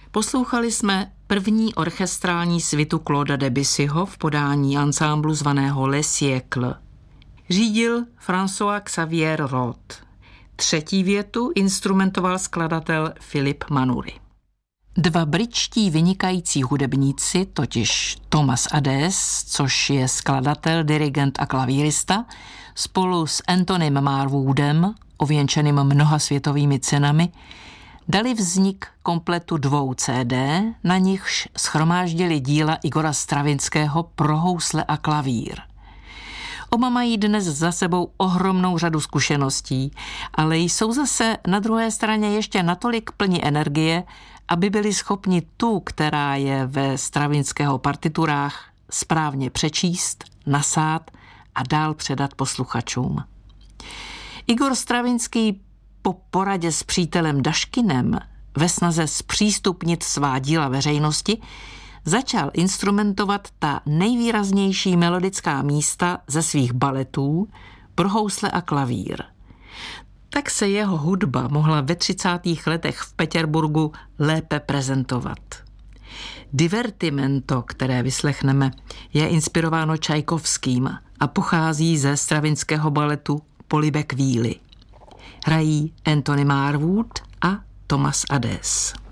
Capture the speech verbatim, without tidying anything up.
Poslouchali jsme první orchestrální svitu Clauda Debussyho v podání ansámblu zvaného Le Siècle. Řídil François Xavier Roth. Třetí větu instrumentoval skladatel Philippe Manoury. Dva britští vynikající hudebníci, totiž Thomas Adès, což je skladatel, dirigent a klavírista, spolu s Antonym Marwoodem, ověnčeným mnoha světovými cenami, dali vznik kompletu dvou C D, na nichž shromáždili díla Igora Stravinského pro housle a klavír. Oba mají dnes za sebou ohromnou řadu zkušeností, ale jsou zase na druhé straně ještě natolik plní energie, aby byli schopni tu, která je ve Stravinského partiturách, správně přečíst, nasát a dál předat posluchačům. Igor Stravinský po poradě s přítelem Daškinem ve snaze zpřístupnit svá díla veřejnosti začal instrumentovat ta nejvýraznější melodická místa ze svých baletů pro housle a klavír. Tak se jeho hudba mohla ve třicátých letech v Petěrburgu lépe prezentovat. Divertimento, které vyslechneme, je inspirováno Čajkovským a pochází ze stravinského baletu Polibek Víly. Hrají Antony Marwood a Thomas Adès.